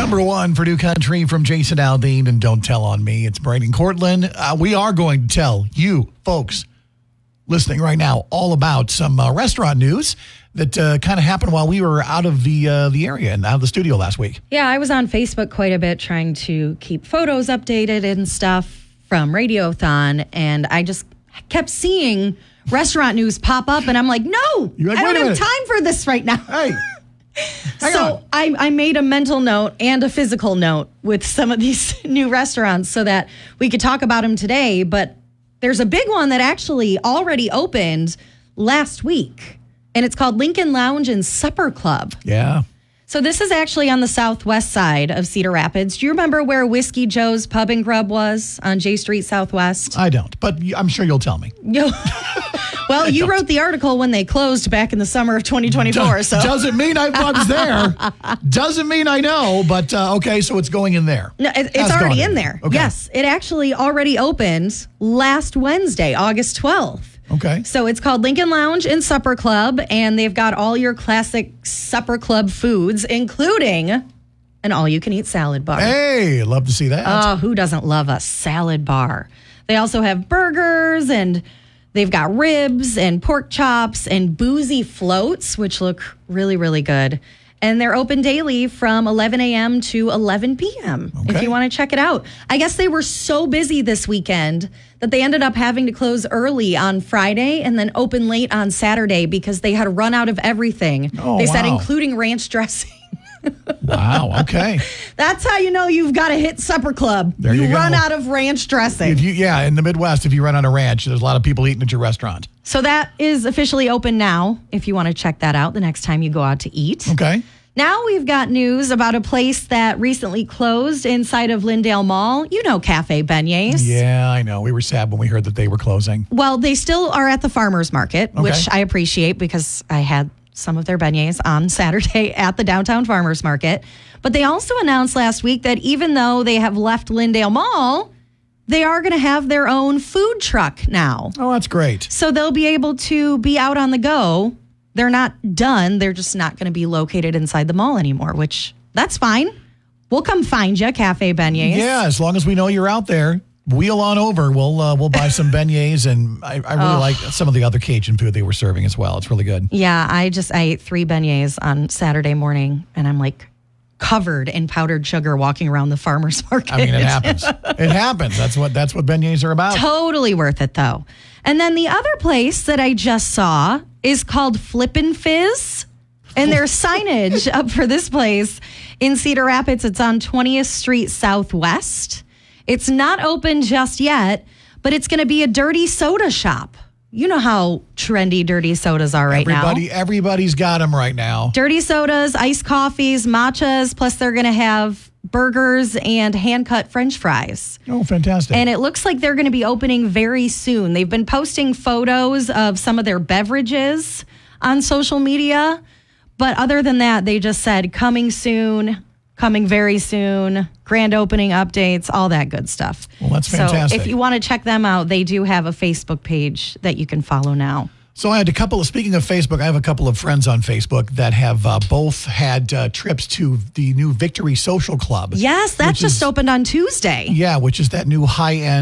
Number one for New Country from Jason Aldean and Don't Tell on Me. It's Brady and Cortland. We are going to tell you folks listening right now all about some restaurant news that kind of happened while we were out of the area and out of the studio last week. Yeah, I was on Facebook quite a bit trying to keep photos updated and stuff from Radiothon, and I just kept seeing restaurant news pop up, and I'm like, no, You're like, I wait a don't have minute. time for this right now. Hey, hang So on. I made a mental note and a physical note with some of these new restaurants so that we could talk about them today. But there's a big one that actually already opened last week, and it's called Lincoln Lounge and Supper Club. Yeah. So this is actually on the southwest side of Cedar Rapids. Do you remember where Whiskey Joe's Pub and Grub was on J Street Southwest? I don't, but I'm sure you'll tell me. Well, you wrote the article when they closed back in the summer of 2024. So Doesn't mean I was there. Doesn't mean I know, but okay, so it's going in there. No, it's Has already gone in there. Okay. Yes, it actually already opened last Wednesday, August 12th. Okay. So it's called Lincoln Lounge and Supper Club, and they've got all your classic Supper Club foods, including an all-you-can-eat salad bar. Hey, love to see that. Oh, who doesn't love a salad bar? They also have burgers, and they've got ribs and pork chops and boozy floats, which look really, really good. And they're open daily from 11 a.m. to 11 p.m. if Okay. you want to check it out. I guess they were so busy this weekend that they ended up having to close early on Friday and then open late on Saturday because they had run out of everything. Oh, they said wow. including ranch dressing. Wow, okay. That's how you know you've got to hit Supper Club. There you go. run out of ranch dressing. In the Midwest, if you run on a ranch, there's a lot of people eating at your restaurant. So that is officially open now if you want to check that out the next time you go out to eat. Okay. Now we've got news about a place that recently closed inside of Lindale Mall. You know Cafe Beignets. Yeah, I know. We were sad when we heard that they were closing. Well, they still are at the farmer's market, which I appreciate because I had some of their beignets on Saturday at the downtown farmer's market. But they also announced last week that even though they have left Lindale Mall, they are going to have their own food truck now. Oh, that's great. So they'll be able to be out on the go. They're not done. They're just not going to be located inside the mall anymore, which that's fine. We'll come find you, Cafe Beignets. Yeah, as long as we know you're out there, wheel on over. We'll buy some beignets, and I really like some of the other Cajun food they were serving as well. It's really good. Yeah, I ate 3 beignets on Saturday morning, and I'm like covered in powdered sugar walking around the farmer's market. I mean, it happens. It happens. That's what beignets are about. Totally worth it, though. And then the other place that I just saw is called Flippin' Fizz. And there's signage up for this place in Cedar Rapids. It's on 20th Street Southwest. It's not open just yet, but it's going to be a dirty soda shop. You know how trendy dirty sodas are right now. Everybody's got them right now. Dirty sodas, iced coffees, matchas, plus they're going to have burgers and hand-cut French fries. Oh, fantastic. And it looks like they're going to be opening very soon. They've been posting photos of some of their beverages on social media. But other than that, they just said coming soon, coming very soon, grand opening updates, all that good stuff. Well, that's fantastic. So if you want to check them out, they do have a Facebook page that you can follow now. So speaking of Facebook, I have a couple of friends on Facebook that have both had trips to the new Victory Social Club. Yes, that just opened on Tuesday. Yeah, which is that new high-end